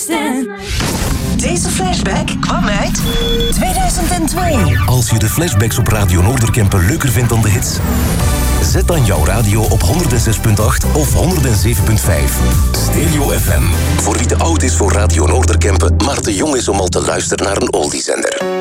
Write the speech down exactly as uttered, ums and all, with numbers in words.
stand. Deze flashback kwam uit tweeduizend twee. Als je de flashbacks op Radio Noorderkempen leuker vindt dan de hits, zet dan jouw radio op honderd zes komma acht of honderd zeven komma vijf. Stereo F M. Voor wie te oud is voor Radio Noorderkempen, maar te jong is om al te luisteren naar een oldiezender.